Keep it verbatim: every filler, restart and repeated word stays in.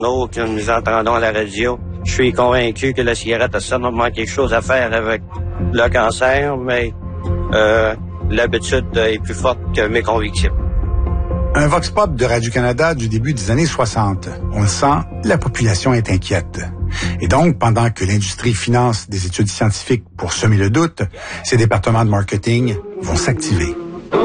Nous que nous entendons à la radio, je suis convaincu que la cigarette a certainement quelque chose à faire avec le cancer, mais euh, l'habitude est plus forte que mes convictions. Un vox pop de Radio-Canada du début des années soixante. On le sent, la population est inquiète. Et donc, pendant que l'industrie finance des études scientifiques pour semer le doute, ces départements de marketing vont s'activer.